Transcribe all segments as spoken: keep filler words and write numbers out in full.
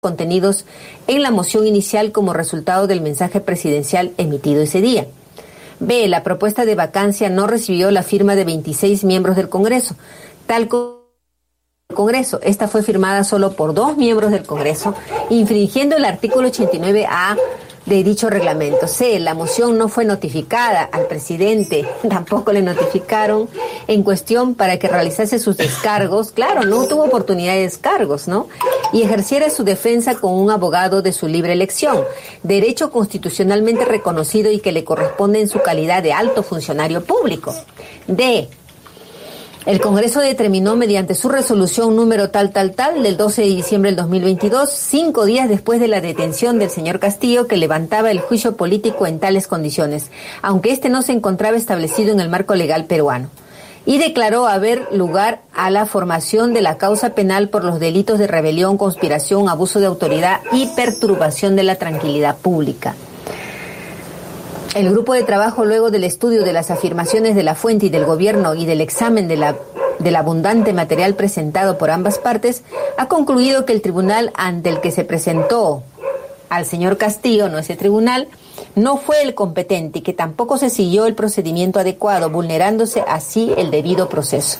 contenidos en la moción inicial como resultado del mensaje presidencial emitido ese día. B. La propuesta de vacancia no recibió la firma de veintiséis miembros del Congreso. Tal como el Congreso, esta fue firmada solo por dos miembros del Congreso, infringiendo el artículo ochenta y nueve A de dicho reglamento. C. La moción no fue notificada al presidente, tampoco le notificaron en cuestión para que realizase sus descargos. Claro, no tuvo oportunidad de descargos, ¿no? Y ejerciera su defensa con un abogado de su libre elección, derecho constitucionalmente reconocido y que le corresponde en su calidad de alto funcionario público. D. El Congreso determinó mediante su resolución número tal, tal, tal, del doce de diciembre del dos mil veintidós, cinco días después de la detención del señor Castillo, que levantaba el juicio político en tales condiciones, aunque este no se encontraba establecido en el marco legal peruano, y declaró haber lugar a la formación de la causa penal por los delitos de rebelión, conspiración, abuso de autoridad y perturbación de la tranquilidad pública. El grupo de trabajo, luego del estudio de las afirmaciones de la fuente y del gobierno y del examen de la, del abundante material presentado por ambas partes, ha concluido que el tribunal ante el que se presentó al señor Castillo, no ese tribunal, no fue el competente y que tampoco se siguió el procedimiento adecuado, vulnerándose así el debido proceso.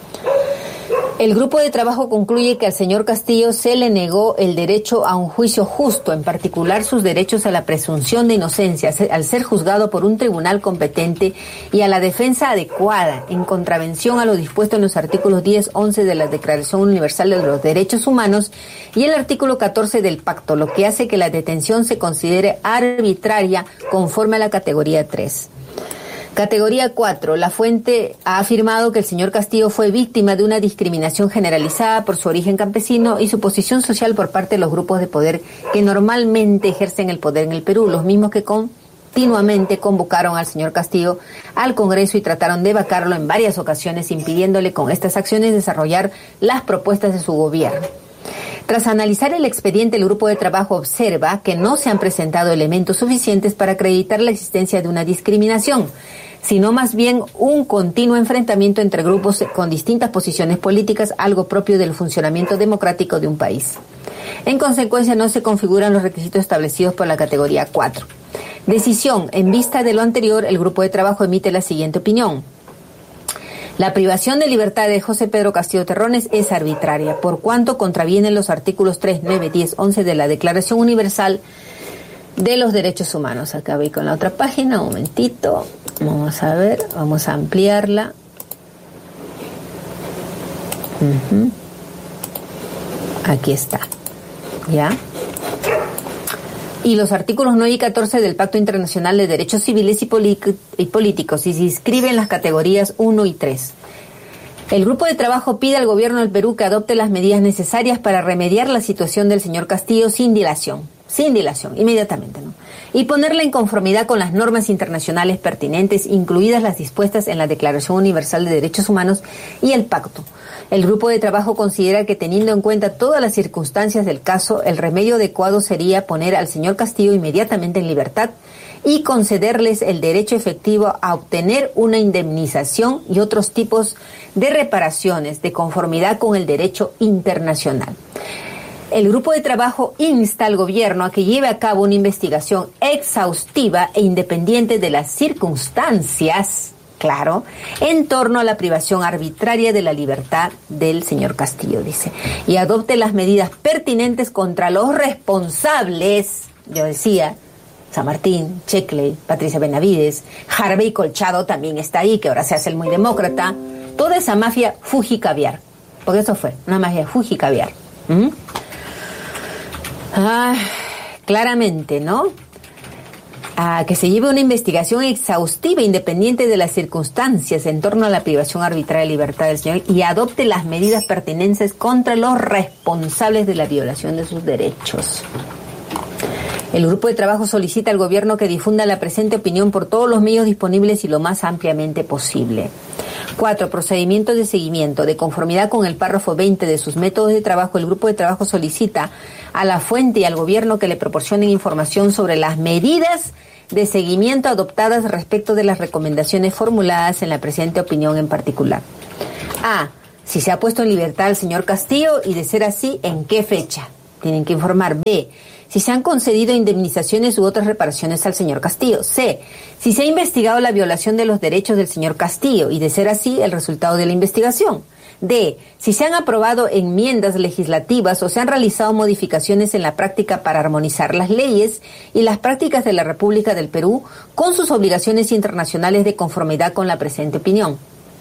El grupo de trabajo concluye que al señor Castillo se le negó el derecho a un juicio justo, en particular sus derechos a la presunción de inocencia al ser juzgado por un tribunal competente y a la defensa adecuada, en contravención a lo dispuesto en los artículos diez, once de la Declaración Universal de los Derechos Humanos y el artículo catorce del Pacto, lo que hace que la detención se considere arbitraria conforme a la categoría tres. Categoría cuatro. La fuente ha afirmado que el señor Castillo fue víctima de una discriminación generalizada por su origen campesino y su posición social por parte de los grupos de poder que normalmente ejercen el poder en el Perú, los mismos que continuamente convocaron al señor Castillo al Congreso y trataron de vacarlo en varias ocasiones, impidiéndole con estas acciones desarrollar las propuestas de su gobierno. Tras analizar el expediente, el grupo de trabajo observa que no se han presentado elementos suficientes para acreditar la existencia de una discriminación, sino más bien un continuo enfrentamiento entre grupos con distintas posiciones políticas, algo propio del funcionamiento democrático de un país. En consecuencia, no se configuran los requisitos establecidos por la categoría cuatro. Decisión. En vista de lo anterior, el grupo de trabajo emite la siguiente opinión. La privación de libertad de José Pedro Castillo Terrones es arbitraria, por cuanto contravienen los artículos tres, nueve, diez, once de la Declaración Universal de los Derechos Humanos. Acá voy con la otra página, un momentito. Vamos a ver, vamos a ampliarla. Uh-huh. Aquí está, ¿ya? Y los artículos nueve y catorce del Pacto Internacional de Derechos Civiles y, y Políticos, y se inscribe en las categorías uno y tres. El grupo de trabajo pide al gobierno del Perú que adopte las medidas necesarias para remediar la situación del señor Castillo sin dilación, sin dilación, inmediatamente, ¿no? Y ponerla en conformidad con las normas internacionales pertinentes, incluidas las dispuestas en la Declaración Universal de Derechos Humanos y el Pacto. El grupo de trabajo considera que, teniendo en cuenta todas las circunstancias del caso, el remedio adecuado sería poner al señor Castillo inmediatamente en libertad y concederles el derecho efectivo a obtener una indemnización y otros tipos de reparaciones de conformidad con el derecho internacional. El grupo de trabajo insta al gobierno a que lleve a cabo una investigación exhaustiva e independiente de las circunstancias, claro, en torno a la privación arbitraria de la libertad del señor Castillo, dice, y adopte las medidas pertinentes contra los responsables, yo decía, San Martín, Checkley, Patricia Benavides, Harvey Colchado también está ahí, que ahora se hace el muy demócrata, toda esa mafia Fuji Caviar, porque eso fue, una mafia Fuji Caviar. ¿Mm? Ah, claramente, ¿no? Ah, que se lleve una investigación exhaustiva e independiente de las circunstancias en torno a la privación arbitraria de libertad del señor y adopte las medidas pertinentes contra los responsables de la violación de sus derechos. El grupo de trabajo solicita al gobierno que difunda la presente opinión por todos los medios disponibles y lo más ampliamente posible. Cuatro. Procedimientos de seguimiento. De conformidad con el párrafo veinte de sus métodos de trabajo, el grupo de trabajo solicita a la fuente y al gobierno que le proporcionen información sobre las medidas de seguimiento adoptadas respecto de las recomendaciones formuladas en la presente opinión en particular. A. Si se ha puesto en libertad al señor Castillo y, de ser así, ¿en qué fecha? tienen que informar. B, si se han concedido indemnizaciones u otras reparaciones al señor Castillo. C, si se ha investigado la violación de los derechos del señor Castillo y, de ser así, el resultado de la investigación. D, si se han aprobado enmiendas legislativas o se han realizado modificaciones en la práctica para armonizar las leyes y las prácticas de la República del Perú con sus obligaciones internacionales de conformidad con la presente opinión.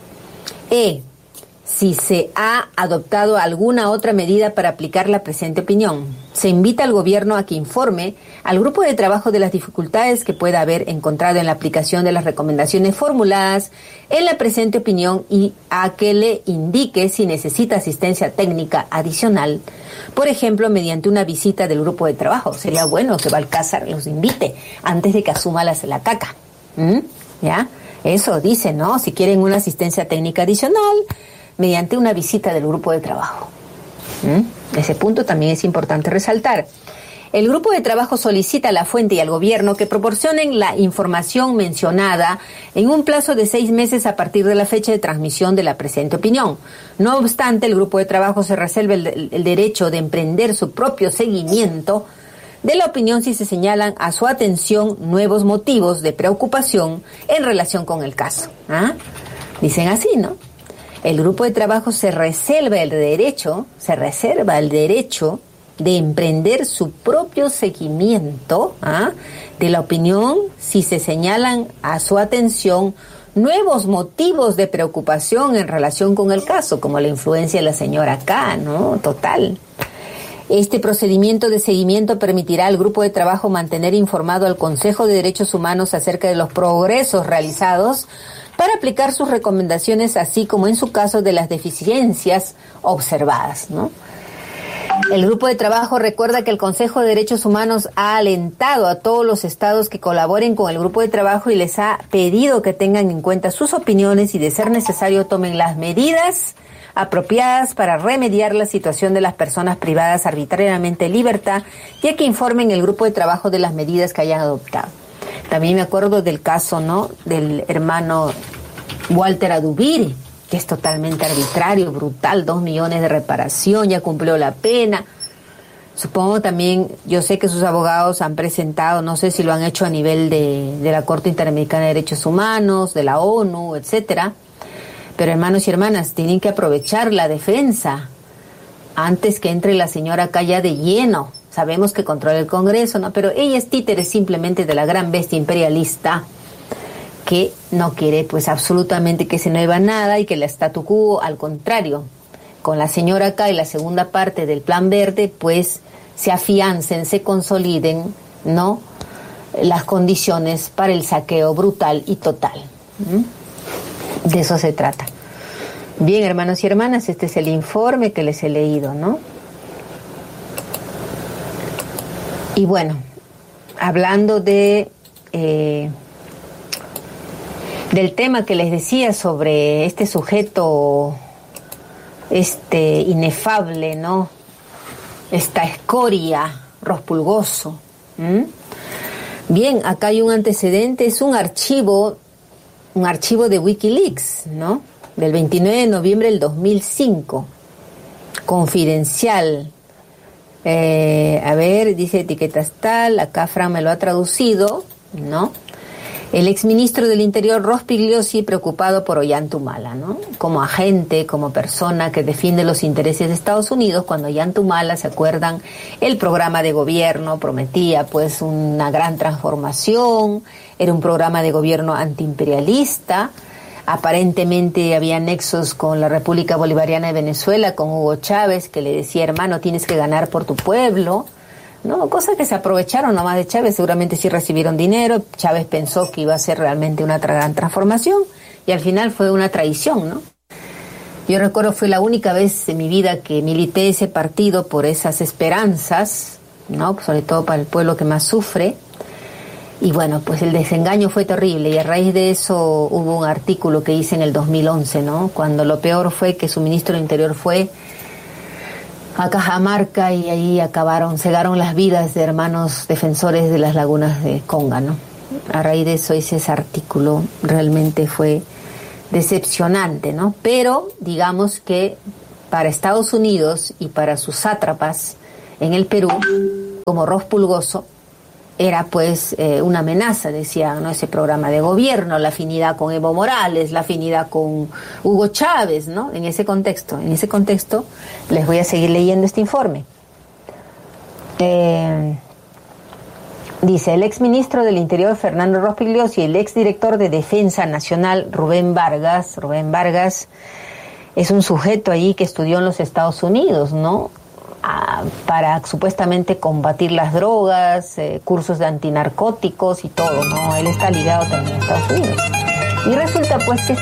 E, si se ha adoptado alguna otra medida para aplicar la presente opinión. Se invita al gobierno a que informe al grupo de trabajo de las dificultades que pueda haber encontrado en la aplicación de las recomendaciones formuladas en la presente opinión y a que le indique si necesita asistencia técnica adicional, por ejemplo, mediante una visita del grupo de trabajo. Sería bueno que Balcázar los invite antes de que asuma la, la caca. ¿Mm? ¿Ya? Eso dice, ¿no? Si quieren una asistencia técnica adicional, mediante una visita del grupo de trabajo. ¿Mm? Ese punto también es importante resaltar. El grupo de trabajo solicita a la fuente y al gobierno que proporcionen la información mencionada en un plazo de seis meses a partir de la fecha de transmisión de la presente opinión. No obstante, el grupo de trabajo se reserva el, el derecho de emprender su propio seguimiento de la opinión si se señalan a su atención nuevos motivos de preocupación en relación con el caso. ¿Ah? Dicen así, ¿no? El grupo de trabajo se reserva el derecho, se reserva el derecho de emprender su propio seguimiento ¿ah? de la opinión si se señalan a su atención nuevos motivos de preocupación en relación con el caso, como la influencia de la señora K, ¿no? Total. Este procedimiento de seguimiento permitirá al grupo de trabajo mantener informado al Consejo de Derechos Humanos acerca de los progresos realizados para aplicar sus recomendaciones, así como en su caso de las deficiencias observadas, ¿no? El grupo de trabajo recuerda que el Consejo de Derechos Humanos ha alentado a todos los estados que colaboren con el grupo de trabajo y les ha pedido que tengan en cuenta sus opiniones y, de ser necesario, tomen las medidas apropiadas para remediar la situación de las personas privadas arbitrariamente de libertad, ya que informen el grupo de trabajo de las medidas que hayan adoptado. También me acuerdo del caso, ¿no?, del hermano Walter Adubiri, que es totalmente arbitrario, brutal, dos millones de reparación, ya cumplió la pena. Supongo también, yo sé que sus abogados han presentado, no sé si lo han hecho a nivel de, de la Corte Interamericana de Derechos Humanos, de la ONU, etcétera. Pero, hermanos y hermanas, tienen que aprovechar la defensa antes que entre la señora acá ya de lleno. Sabemos que controla el Congreso, ¿no? Pero ella es títere simplemente de la gran bestia imperialista que no quiere, pues, absolutamente que se mueva nada y que la statu quo, al contrario, con la señora acá y la segunda parte del Plan Verde, pues, se afiancen, se consoliden, ¿no?, las condiciones para el saqueo brutal y total. ¿Mm? De eso se trata. Bien, hermanos y hermanas, este es el informe que les he leído, ¿no? Y bueno, hablando de eh, del tema que les decía sobre este sujeto, este inefable, ¿no?, esta escoria, Ros Pulgoso. ¿Mm? Bien, acá hay un antecedente, es un archivo, un archivo de Wikileaks, ¿no?, del veintinueve de noviembre del dos mil cinco, confidencial. Eh, a ver, dice etiquetas tal, acá Fran me lo ha traducido, ¿no? El exministro del Interior, Rospigliosi, preocupado por Ollanta-Humala, ¿no? Como agente, como persona que defiende los intereses de Estados Unidos, cuando Ollanta-Humala, ¿se acuerdan? El programa de gobierno prometía, pues, una gran transformación, era un programa de gobierno antiimperialista. Aparentemente había nexos con la República Bolivariana de Venezuela, con Hugo Chávez, que le decía, hermano, tienes que ganar por tu pueblo, ¿no? Cosas que se aprovecharon nomás de Chávez, seguramente sí recibieron dinero. Chávez pensó que iba a ser realmente una gran transformación y al final fue una traición, ¿no? Yo recuerdo, fue la única vez en mi vida que milité ese partido por esas esperanzas, ¿no?, sobre todo para el pueblo que más sufre. Y bueno, pues el desengaño fue terrible y a raíz de eso hubo un artículo que hice en el dos mil once, ¿no?, cuando lo peor fue que su ministro del Interior fue a Cajamarca y ahí acabaron, cegaron las vidas de hermanos defensores de las lagunas de Conga, ¿no? A raíz de eso hice ese artículo, realmente fue decepcionante, ¿no? Pero digamos que para Estados Unidos y para sus sátrapas en el Perú, como Ros Pulgoso, era pues eh, una amenaza, decían, ¿no? Ese programa de gobierno, la afinidad con Evo Morales, la afinidad con Hugo Chávez, ¿no? En ese contexto, en ese contexto les voy a seguir leyendo este informe. Eh, dice, el exministro del Interior Fernando Rospigliosi y el exdirector de Defensa Nacional Rubén Vargas, Rubén Vargas es un sujeto allí que estudió en los Estados Unidos, ¿no? Para supuestamente combatir las drogas, eh, cursos de antinarcóticos y todo, ¿no? Él está ligado también a Estados Unidos. Y resulta pues que